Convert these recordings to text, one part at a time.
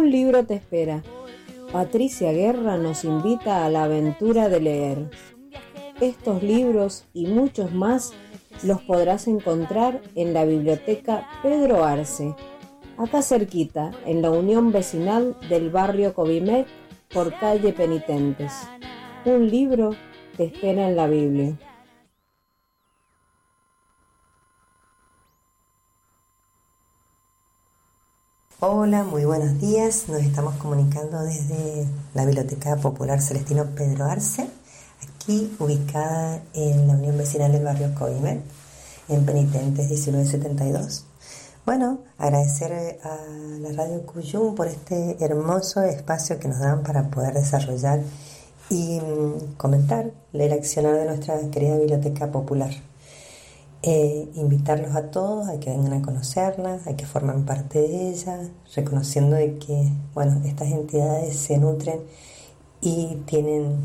Un libro te espera. Patricia Guerra nos invita a la aventura de leer. Estos libros y muchos más los podrás encontrar en la biblioteca Pedro Arce, acá cerquita, en la unión vecinal del barrio Covimet por calle Penitentes. Un libro te espera en la Biblia. Hola, muy buenos días. Nos estamos comunicando desde la Biblioteca Popular Celestino Pedro Arce, aquí ubicada en la unión vecinal del barrio Covimet, en Penitentes 1972. Bueno, agradecer a la Radio Cuyum por este hermoso espacio que nos dan para poder desarrollar y comentar el accionar de nuestra querida Biblioteca Popular. Invitarlos a todos a que vengan a conocerla, a que formen parte de ella, reconociendo de que, bueno, estas entidades se nutren y tienen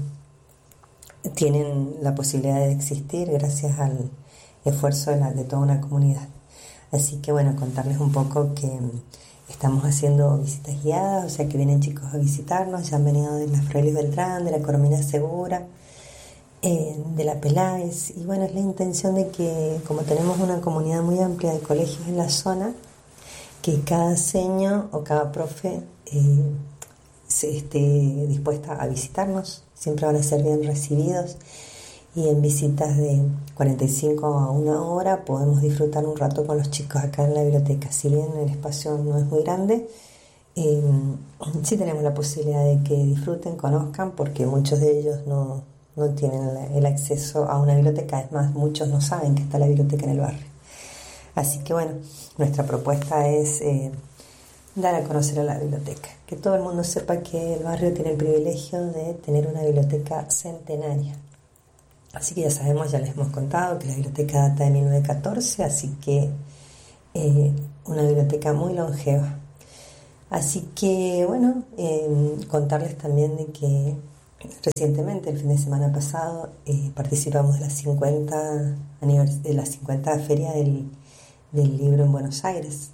la posibilidad de existir gracias al esfuerzo de toda una comunidad. Así que, bueno, contarles un poco que estamos haciendo visitas guiadas, o sea que vienen chicos a visitarnos, ya han venido de la Frailes Beltrán, de la Coromina Segura, de la Peláez, y bueno, es la intención de que, como tenemos una comunidad muy amplia de colegios en la zona, que cada seño o cada profe se esté dispuesta a visitarnos. Siempre van a ser bien recibidos, y en visitas de 45 a 1 hora podemos disfrutar un rato con los chicos acá en la biblioteca. Si bien el espacio no es muy grande, sí tenemos la posibilidad de que disfruten, conozcan, porque muchos de ellos no tienen el acceso a una biblioteca. Es más, muchos no saben que está la biblioteca en el barrio. Así que bueno, nuestra propuesta es dar a conocer a la biblioteca, que todo el mundo sepa que el barrio tiene el privilegio de tener una biblioteca centenaria. Así que ya sabemos, ya les hemos contado que la biblioteca data de 1914, así que una biblioteca muy longeva. Así que bueno, contarles también de que recientemente, el fin de semana pasado, participamos de la 50 Feria del Libro en Buenos Aires.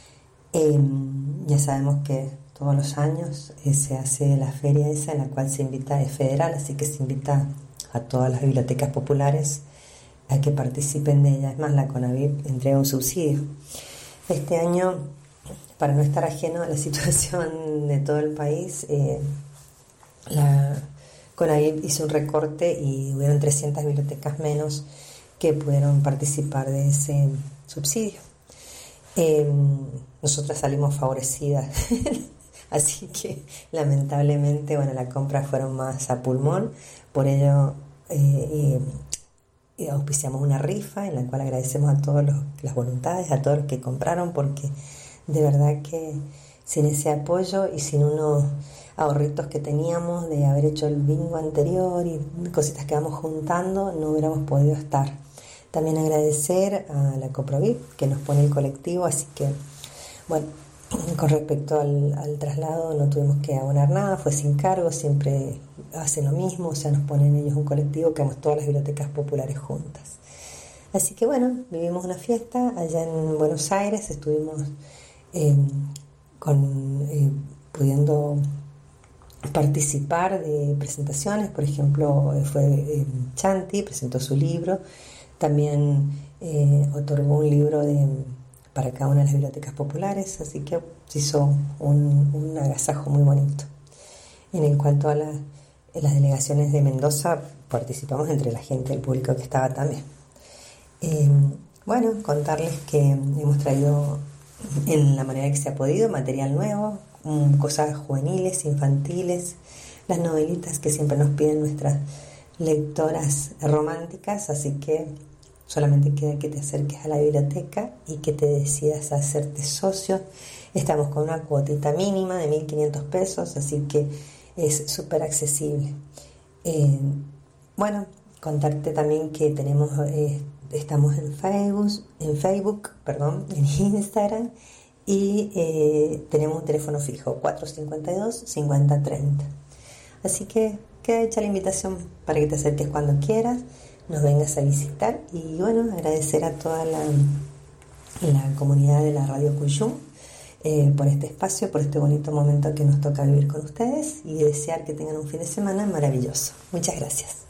Ya sabemos que todos los años se hace la feria esa, en la cual se invita, es federal, así que se invita a todas las bibliotecas populares a que participen de ella. Es más, la CONAVIP entrega un subsidio. Este año, para no estar ajeno a la situación de todo el país, la CONAVIP hizo un recorte y hubieron 300 bibliotecas menos que pudieron participar de ese subsidio. Nosotras salimos favorecidas, así que lamentablemente, bueno, la compra fueron más a pulmón. Por ello auspiciamos una rifa en la cual agradecemos a todas las voluntades, a todos los que compraron, porque de verdad que sin ese apoyo y sin unos ahorritos que teníamos de haber hecho el bingo anterior y cositas que vamos juntando, no hubiéramos podido estar. También agradecer a la Coprovip que nos pone el colectivo, así que bueno, con respecto al traslado no tuvimos que abonar nada, fue sin cargo, siempre hacen lo mismo, o sea, nos ponen ellos un colectivo que vamos todas las bibliotecas populares juntas. Así que bueno, vivimos una fiesta allá en Buenos Aires, estuvimos pudiendo participar de presentaciones. Por ejemplo, fue Chanti, presentó su libro, también otorgó un libro para cada una de las bibliotecas populares, así que se hizo un agasajo muy bonito. En cuanto a las delegaciones de Mendoza, participamos entre la gente, el público que estaba también. Bueno, contarles que hemos traído, en la manera que se ha podido, material nuevo, cosas juveniles, infantiles, las novelitas que siempre nos piden nuestras lectoras románticas, así que solamente queda que te acerques a la biblioteca y que te decidas a hacerte socio. Estamos con una cuotita mínima de 1.500 pesos, así que es súper accesible. Bueno, contarte también que estamos en Facebook, en Instagram, y tenemos un teléfono fijo, 452-5030. Así que queda hecha la invitación para que te acerques cuando quieras, nos vengas a visitar, y bueno, agradecer a toda la comunidad de la Radio Cuyum por este espacio, por este bonito momento que nos toca vivir con ustedes y desear que tengan un fin de semana maravilloso. Muchas gracias.